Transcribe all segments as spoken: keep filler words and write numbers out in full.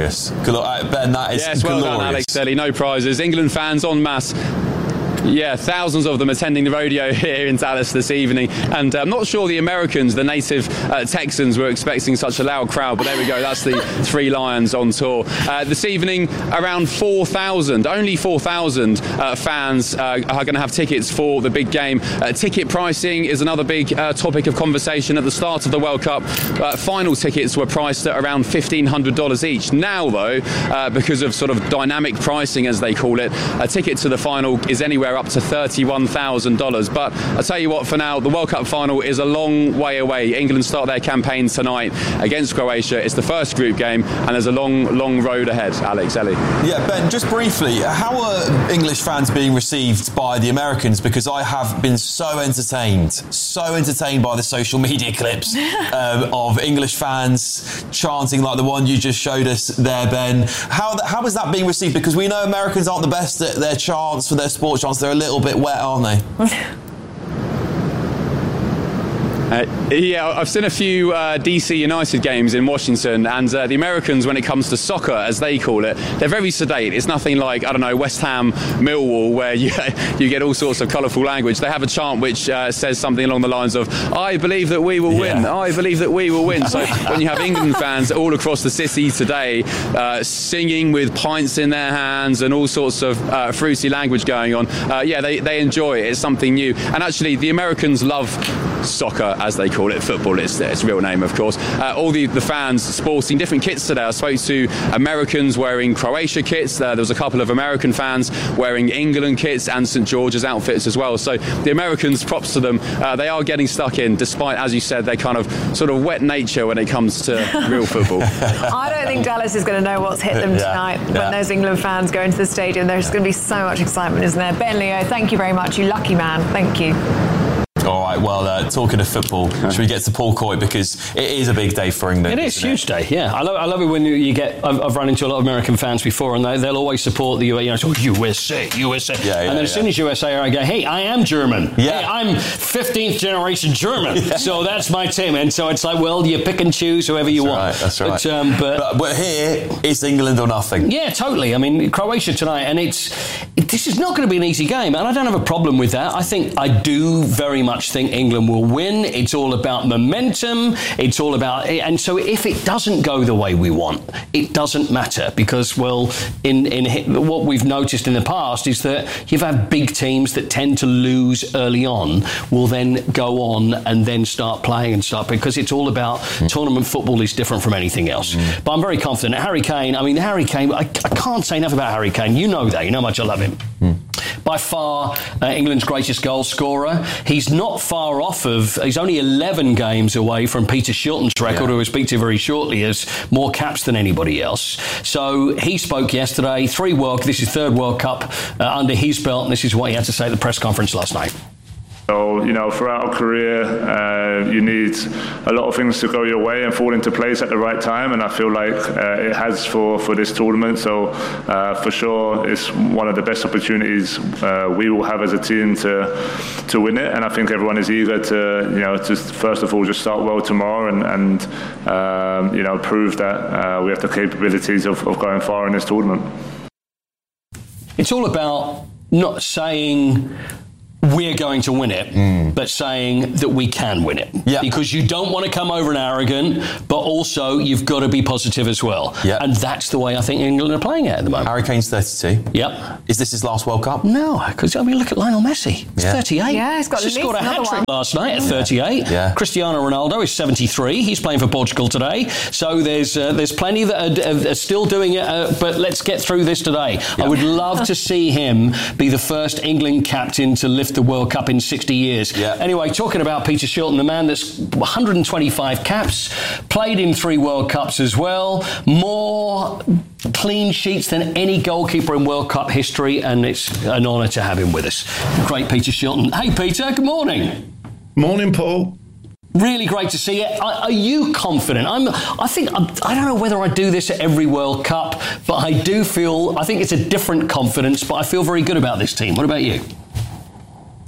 glorious. Glo- Ben, that is yes, glorious. well done, Alex Ellie. No prizes. England fans en masse. Yeah, thousands of them attending the rodeo here in Dallas this evening. And uh, I'm not sure the Americans, the native uh, Texans, were expecting such a loud crowd. But there we go. That's the Three Lions on tour. Uh, this evening, around four thousand, only four thousand uh, fans uh, are going to have tickets for the big game. Uh, ticket pricing is another big uh, topic of conversation. At the start of the World Cup, uh, final tickets were priced at around fifteen hundred dollars each. Now, though, uh, because of sort of dynamic pricing, as they call it, a ticket to the final is anywhere up to thirty-one thousand dollars. But I tell you what, for now, the World Cup final is a long way away. England start their campaign tonight against Croatia. It's the first group game, and there's a long, long road ahead. Alex, Ellie. Yeah, Ben, just briefly, how are English fans being received by the Americans? Because I have been so entertained, so entertained by the social media clips um, of English fans chanting like the one you just showed us there, Ben. How, how is that being received? Because we know Americans aren't the best at their chants for their sports chants. They're a little bit wet, aren't they? Uh, yeah, I've seen a few uh, D C United games in Washington, and uh, the Americans, when it comes to soccer, as they call it, they're very sedate. It's nothing like, I don't know, West Ham, Millwall, where you you get all sorts of colourful language. They have a chant which uh, says something along the lines of, I believe that we will yeah. win, I believe that we will win. So when you have England fans all across the city today uh, singing with pints in their hands and all sorts of uh, fruity language going on, uh, yeah, they, they enjoy it. It's something new. And actually, the Americans love soccer, as they call it. Football is its real name, of course. Uh, all the, the fans sporting different kits today. I spoke to Americans wearing Croatia kits. Uh, there was a couple of American fans wearing England kits and Saint George's outfits as well. So the Americans, props to them. Uh, they are getting stuck in, despite, as you said, their kind of sort of wet nature when it comes to real football. I don't think Dallas is going to know what's hit them yeah, tonight yeah. when those England fans go into the stadium. There's going to be so much excitement, isn't there? Ben Leo, thank you very much. You lucky man. Thank you. All right, well, uh, talking of football, should we get to Paul Coy? Because it is a big day for England. It is a huge it? day, yeah. I love, I love it when you, you get... I've, I've run into a lot of American fans before, and they, they'll always support the U S A. You know, U S A, U S A. Yeah, yeah, and then as yeah. soon as U S A are, I go, hey, I am German. Yeah. Hey, I'm fifteenth generation German. Yeah. So that's my team. And so it's like, well, you pick and choose whoever you that's want. Right, that's right. But, um, but, but, but here, it's England or nothing. Yeah, totally. I mean, Croatia tonight, and it's... It, this is not going to be an easy game, and I don't have a problem with that. I think... I do very much think England will win. It's all about momentum. It's all about, and so if it doesn't go the way we want, it doesn't matter, because, well, in in what we've noticed in the past is that you've had big teams that tend to lose early on, will then go on and then start playing and start, because it's all about mm. tournament football is different from anything else. Mm. But I'm very confident. Harry Kane, I mean, Harry Kane, I, I can't say enough about Harry Kane. You know that. You know how much I love him. Mm. By far, uh, England's greatest goal scorer. He's not far off of, he's only eleven games away from Peter Shilton's record, yeah. who we'll speak to very shortly, as more caps than anybody else. So he spoke yesterday, three World, this is third World Cup uh, under his belt, and this is what he had to say at the press conference last night. So, you know, throughout a career, uh, you need a lot of things to go your way and fall into place at the right time, and I feel like uh, it has for, for this tournament. So, uh, for sure, it's one of the best opportunities uh, we will have as a team to to win it, and I think everyone is eager to, you know, to first of all just start well tomorrow and, and um, you know, prove that uh, we have the capabilities of, of going far in this tournament. It's all about not saying we're going to win it, mm. but saying that we can win it. Yeah. Because you don't want to come over and arrogant, but also you've got to be positive as well. Yeah. And that's the way I think England are playing it at the moment. Harry Kane's thirty-two. Yep. Is this his last World Cup? No, because I mean, look at Lionel Messi. He's yeah. thirty-eight. Yeah, he's got Just at least scored a hat-trick last night at thirty-eight. Yeah. Yeah. Cristiano Ronaldo is seventy-three. He's playing for Portugal today. So there's uh, there's plenty that are, are still doing it, uh, but let's get through this today. Yeah. I would love to see him be the first England captain to lift the World Cup in sixty years. Yeah. Anyway, talking about Peter Shilton, the man that's one hundred twenty-five caps, played in three World Cups as well, more clean sheets than any goalkeeper in World Cup history, and it's an honour to have him with us. Great Peter Shilton. Hey Peter, good morning. Morning, Paul. Really great to see you. Are, are you confident? I'm. I think I'm, I don't know whether I do this at every World Cup, but I do feel. I think it's a different confidence, but I feel very good about this team. What about you?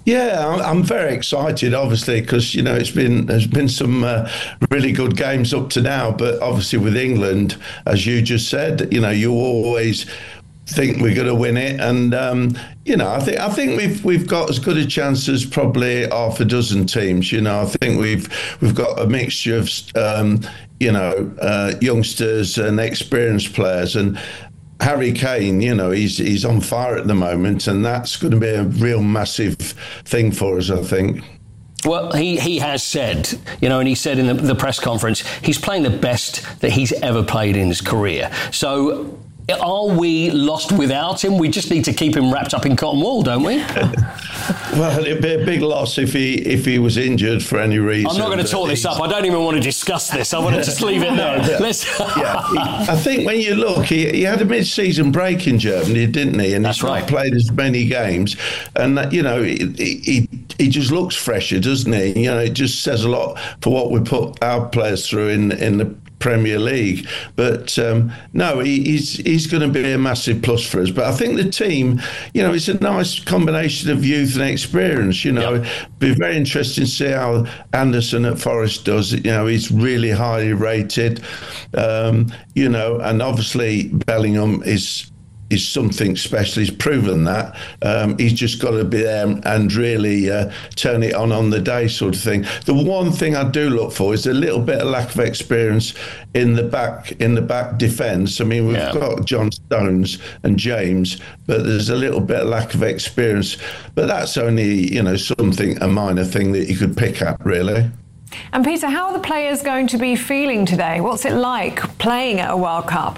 Yeah, I'm, I'm very excited, obviously, because you know it's been there's been some uh, really good games up to now, but obviously with England, as you just said, you know, you always think we're going to win it, and um, you know, I think I think we've we've got as good a chance as probably half a dozen teams. You know, I think we've we've got a mixture of um, you know uh, youngsters and experienced players, and Harry Kane, you know, he's he's on fire at the moment, and that's going to be a real massive thing for us, I think. Well, he, he has said, you know, and he said in the, the press conference, he's playing the best that he's ever played in his career. So are we lost without him? We just need to keep him wrapped up in cotton wool, don't we? Well, it'd be a big loss if he if he was injured for any reason. I'm not going to talk this up. I don't even want to discuss this. I want to just leave it there. Let's yeah, I think when you look, he, he had a mid-season break in Germany, didn't he? And That's he's not right. played as many games. And, you know, he, he, he just looks fresher, doesn't he? You know, it just says a lot for what we put our players through in in the Premier League. But um, no, he, he's he's going to be a massive plus for us. But I think the team, you know, it's a nice combination of youth and experience. You know, Yep. be very interesting to see how Anderson at Forest does. You know, he's really highly rated. Um, you know, and obviously Bellingham is. is something special. He's proven that. Um, he's just got to be there and really uh, turn it on on the day, sort of thing. The one thing I do look for is a little bit of lack of experience in the back in the back defence. I mean, we've Yeah. got John Stones and James, but there's a little bit of lack of experience. But that's only, you know, something, a minor thing that you could pick at, really. And Peter, how are the players going to be feeling today? What's it like playing at a World Cup?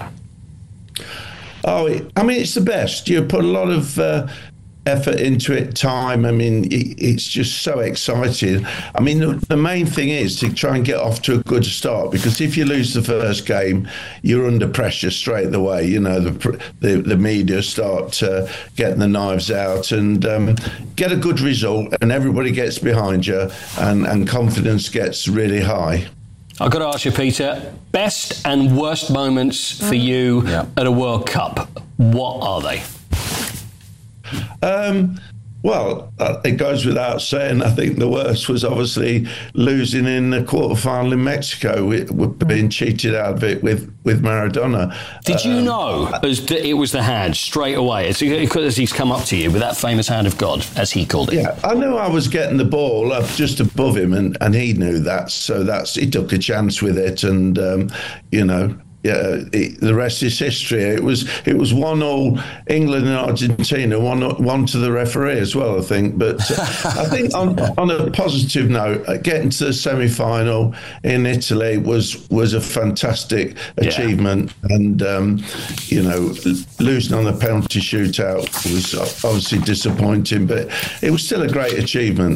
Oh, I mean, it's the best. You put a lot of uh, effort into it, time. I mean, it, it's just so exciting. I mean, the, the main thing is to try and get off to a good start, because if you lose the first game, you're under pressure straight away. You know, the the, the media start uh, getting the knives out, and um, get a good result, and everybody gets behind you, and, and confidence gets really high. I've got to ask you, Peter, best and worst moments for you Yeah. at a World Cup. What are they? Um, well, uh, it goes without saying. I think the worst was obviously losing in the quarterfinal in Mexico. We, we're being cheated out of it with, with Maradona. Did you Um, know as th- it was the hand straight away, as, he, as he's come up to you with that famous hand of God, as he called it? Yeah, I knew I was getting the ball up just above him, and, and he knew that. So that's he took a chance with it, and um, you know. Yeah, it, the rest is history. It was it was one all England and Argentina, one one to the referee as well, I think. But uh, I think on on a positive note, uh, getting to the semi-final in Italy was was a fantastic achievement, yeah. and um, you know, losing on the penalty shootout was obviously disappointing, but it was still a great achievement.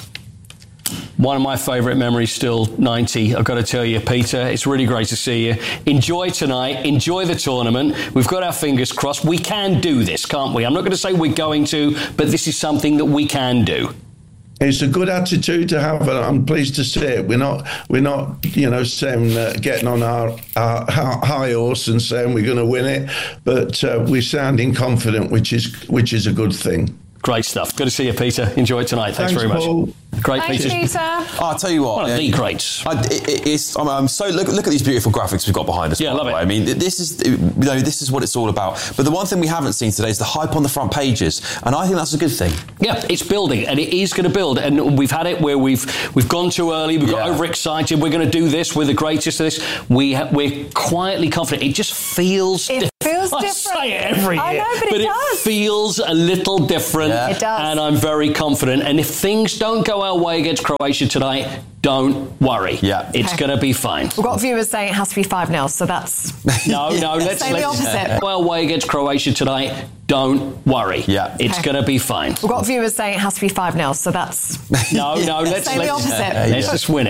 One of my favourite memories still, ninety. I've got to tell you, Peter, it's really great to see you. Enjoy tonight. Enjoy the tournament. We've got our fingers crossed. We can do this, can't we? I'm not going to say we're going to, but this is something that we can do. It's a good attitude to have, and I'm pleased to see it. We're not, we're not, you know, saying uh, getting on our, our high horse and saying we're going to win it, but uh, we're sounding confident, which is which is a good thing. Great stuff. Good to see you, Peter. Enjoy it tonight. Thanks, Thanks very much. Paul. Great, Thanks, Peter. Peter. I'll tell you what. One of yeah, the greats. I, it, it's, I'm, I'm so look, look at these beautiful graphics we've got behind us. Yeah, love it. I mean, this is you know this is what it's all about. But the one thing we haven't seen today is the hype on the front pages, and I think that's a good thing. Yeah, it's building, and it is going to build. And we've had it where we've we've gone too early, we've got Yeah. overexcited. We're going to do this. We're the greatest of this. We ha- we're quietly confident. It just feels. It different. feels I different. say it every year, I know, but it does. feels a little different. Yeah. It does. And I'm very confident. And if things don't go our way against Croatia tonight, don't worry. Yeah. It's Okay. going to be fine. We've got viewers saying it has to be five nil, so that's... No, no, let's Say the let's opposite. go our way against Croatia tonight. Don't worry. Yeah. It's Okay. going to be fine. We've got viewers saying it has to be five nil, so that's... No, no, let's Say the let's, opposite. let's just win it.